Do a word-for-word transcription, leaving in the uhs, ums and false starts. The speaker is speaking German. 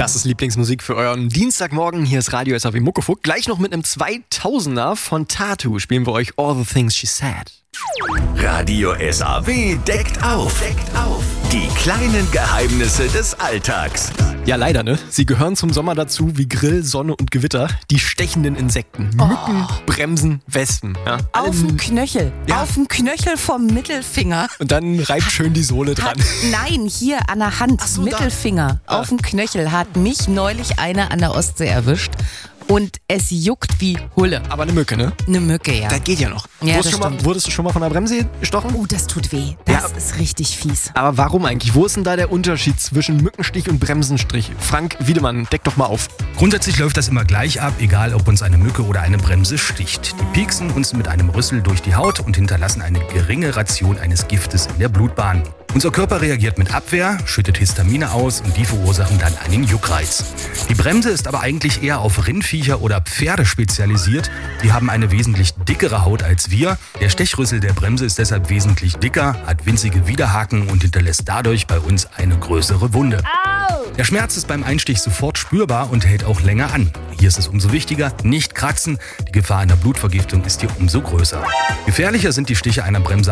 Das ist Lieblingsmusik für euren Dienstagmorgen. Hier ist Radio S A W Muckefuck. Gleich noch mit einem zweitausender von Tatu spielen wir euch All the Things She Said. Radio S A W deckt auf. Deckt auf. Die kleinen Geheimnisse des Alltags. Ja, leider, ne? Sie gehören zum Sommer dazu wie Grill, Sonne und Gewitter. Die stechenden Insekten. Mücken, Oh. Bremsen, Wespen. Ja, Auf alle- dem Knöchel. Ja. Auf dem Knöchel vom Mittelfinger. Und dann reibt schön die Sohle dran. Hat, nein, hier an der Hand. Ach so, da. Mittelfinger. Ah. Auf dem Knöchel hat mich neulich einer an der Ostsee erwischt. Und es juckt wie Hulle. Aber eine Mücke, ne? Eine Mücke, ja. Das geht ja noch. Ja, wurdest, das schon mal, stimmt. wurdest du schon mal von der Bremse gestochen? Oh, das tut weh. Das Ja. ist richtig fies. Aber warum eigentlich? Wo ist denn da der Unterschied zwischen Mückenstich und Bremsenstrich? Frank Wiedemann, deck doch mal auf. Grundsätzlich läuft das immer gleich ab, egal ob uns eine Mücke oder eine Bremse sticht. Die pieksen uns mit einem Rüssel durch die Haut und hinterlassen eine geringe Ration eines Giftes in der Blutbahn. Unser Körper reagiert mit Abwehr, schüttet Histamine aus und die verursachen dann einen Juckreiz. Die Bremse ist aber eigentlich eher auf Rindviecher oder Pferde spezialisiert. Die haben eine wesentlich dickere Haut als wir. Der Stechrüssel der Bremse ist deshalb wesentlich dicker, hat winzige Widerhaken und hinterlässt dadurch bei uns eine größere Wunde. Der Schmerz ist beim Einstich sofort spürbar und hält auch länger an. Hier ist es umso wichtiger, nicht kratzen. Die Gefahr einer Blutvergiftung ist hier umso größer. Gefährlicher sind die Stiche einer Bremse